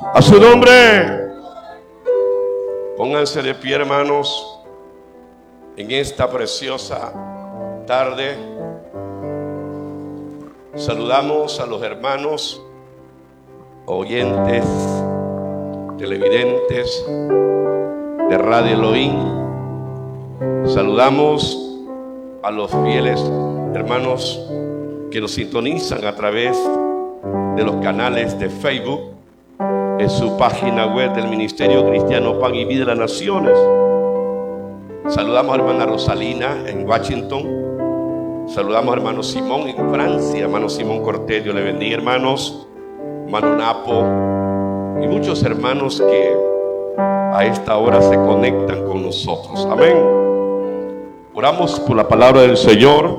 A su nombre. Pónganse de pie, hermanos, en esta preciosa tarde. Saludamos a los hermanos oyentes, televidentes de Radio Elohim. Saludamos a los fieles hermanos que nos sintonizan a través de los canales de Facebook, en su página web del Ministerio Cristiano Pan y Vida de las Naciones. Saludamos a hermana Rosalina en Washington. Saludamos a hermano Simón en Francia. Hermano Simón Cortés, Dios le bendiga, hermanos. Hermano Napo y muchos hermanos que a esta hora se conectan con nosotros. Amén. Oramos por la palabra del Señor.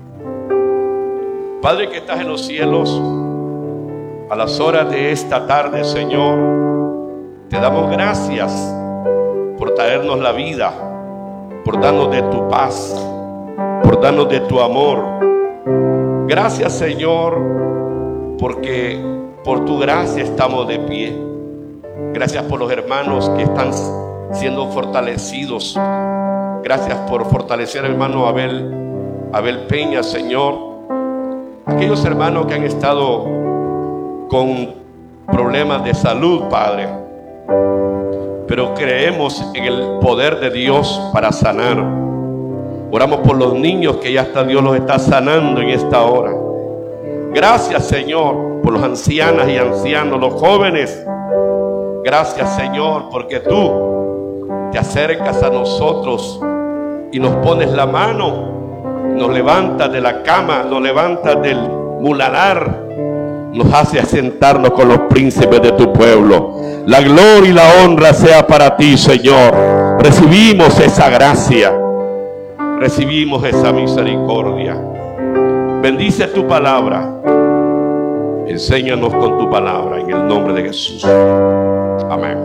Padre que estás en los cielos, a las horas de esta tarde, Señor, te damos gracias por traernos la vida, por darnos de tu paz, por darnos de tu amor. Gracias, Señor, porque por tu gracia estamos de pie. Gracias por los hermanos que están siendo fortalecidos. Gracias por fortalecer al hermano Abel Peña, Señor. Aquellos hermanos que han estado con problemas de salud, Padre, pero creemos en el poder de Dios para sanar. Oramos por los niños que ya hasta Dios los está sanando en esta hora. Gracias, Señor, por los ancianas y ancianos, los jóvenes. Gracias, Señor, porque tú te acercas a nosotros y nos pones la mano, nos levantas de la cama, nos levantas del muladar, nos hace sentarnos con los príncipes de tu pueblo. La gloria y la honra sea para ti, Señor. Recibimos esa gracia, recibimos esa misericordia. Bendice tu palabra, enséñanos con tu palabra, en el nombre de Jesús. Amén.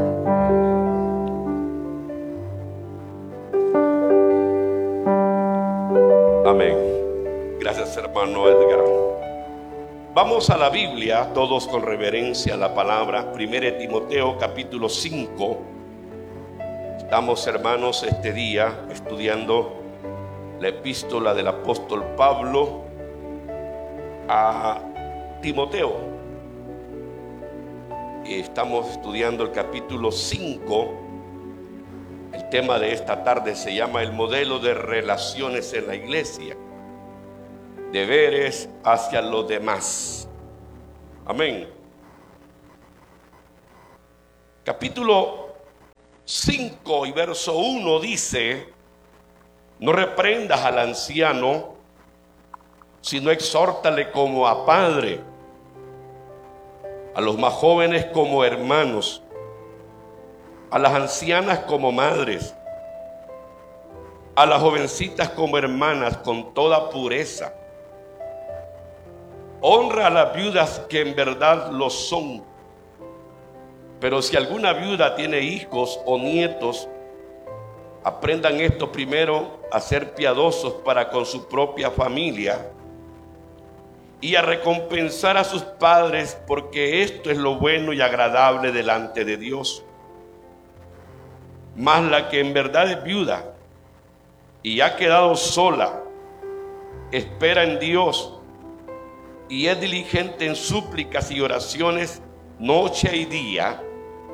Amén. Gracias, hermano Edgar. Vamos a la Biblia, todos con reverencia a la palabra. 1 Timoteo capítulo 5. Estamos, hermanos, este día estudiando la epístola del apóstol Pablo a Timoteo. Estamos estudiando el capítulo 5. El tema de esta tarde se llama el modelo de relaciones en la iglesia. Deberes hacia los demás. Amén. Capítulo 5 y verso 1 dice: no reprendas al anciano, sino exhórtale como a padre, a los más jóvenes como hermanos, a las ancianas como madres, a las jovencitas como hermanas, con toda pureza. Honra a las viudas que en verdad lo son. Pero si alguna viuda tiene hijos o nietos, aprendan esto primero, a ser piadosos para con su propia familia y a recompensar a sus padres, porque esto es lo bueno y agradable delante de Dios. Mas la que en verdad es viuda y ha quedado sola, espera en Dios y es diligente en súplicas y oraciones noche y día.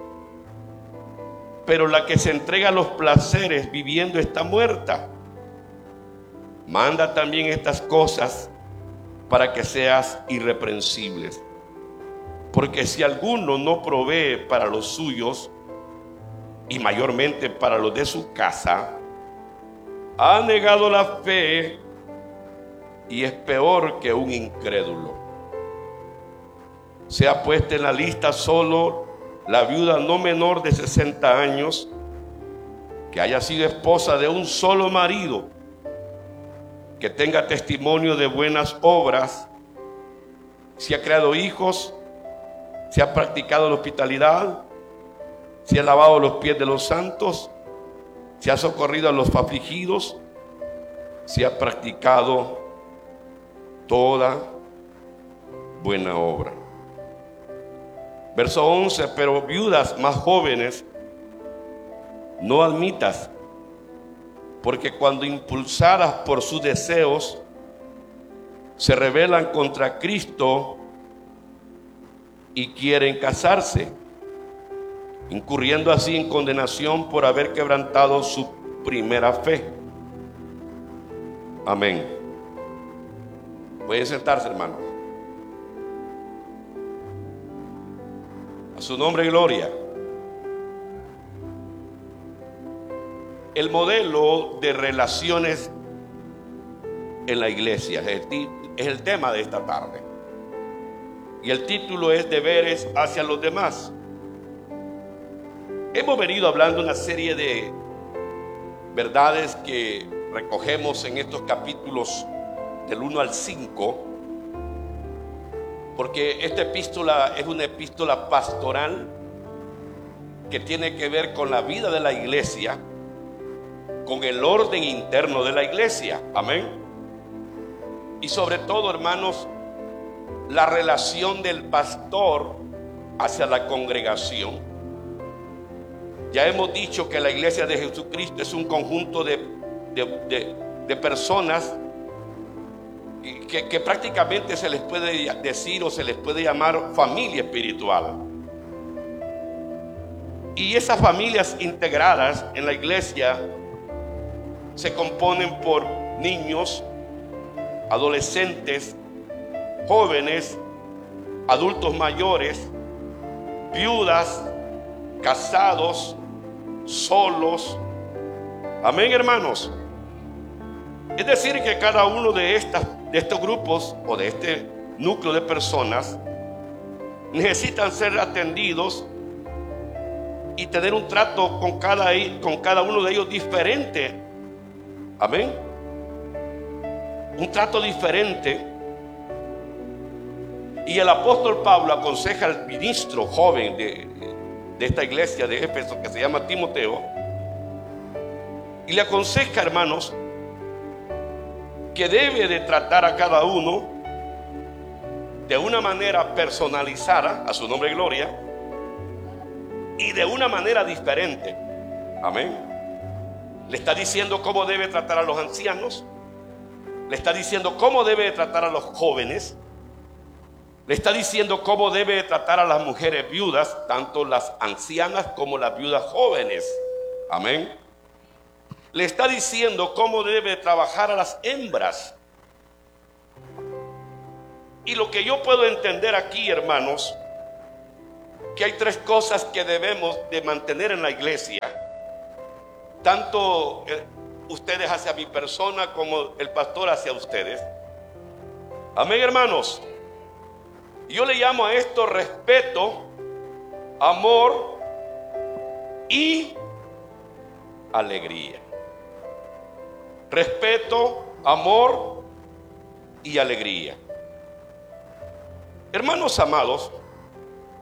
Pero la que se entrega a los placeres viviendo está muerta. Manda también estas cosas para que seas irreprensibles. Porque si alguno no provee para los suyos, y mayormente para los de su casa, ha negado la fe y es peor que un incrédulo. Sea puesta en la lista solo la viuda no menor de 60 años, que haya sido esposa de un solo marido, que tenga testimonio de buenas obras, si ha creado hijos, si ha practicado la hospitalidad, si ha lavado los pies de los santos, si ha socorrido a los afligidos, si ha practicado toda buena obra. Verso 11, pero viudas más jóvenes no admitas, porque cuando impulsadas por sus deseos se rebelan contra Cristo y quieren casarse, incurriendo así en condenación por haber quebrantado su primera fe. Amén. Pueden sentarse, hermanos. A su nombre y gloria. El modelo de relaciones en la iglesia es el tema de esta tarde. Y el título es Deberes hacia los demás. Hemos venido hablando una serie de verdades que recogemos en estos capítulos del 1 al 5, porque esta epístola es una epístola pastoral que tiene que ver con la vida de la iglesia, con el orden interno de la iglesia. Amén. Y sobre todo, hermanos, la relación del pastor hacia la congregación. Ya hemos dicho que la iglesia de Jesucristo es un conjunto de personas que prácticamente se les puede decir o se les puede llamar familia espiritual. Y esas familias integradas en la iglesia se componen por niños, adolescentes, jóvenes, adultos mayores, viudas, casados, solos. Amén, hermanos. Es decir, que cada uno de estos grupos o de este núcleo de personas necesitan ser atendidos y tener un trato con cada uno de ellos diferente. Amén. Un trato diferente. Y el apóstol Pablo aconseja al ministro joven de esta iglesia de Éfeso, que se llama Timoteo, y le aconseja, hermanos, que debe de tratar a cada uno de una manera personalizada, a su nombre y gloria, y de una manera diferente. Amén. Le está diciendo cómo debe tratar a los ancianos, le está diciendo cómo debe tratar a los jóvenes, le está diciendo cómo debe tratar a las mujeres viudas, tanto las ancianas como las viudas jóvenes. Amén. Le está diciendo cómo debe trabajar a las hembras. Y lo que yo puedo entender aquí, hermanos, que hay tres cosas que debemos de mantener en la iglesia, tanto ustedes hacia mi persona como el pastor hacia ustedes. Amén, hermanos. Yo le llamo a esto respeto, amor y alegría. Respeto, amor y alegría. Hermanos amados,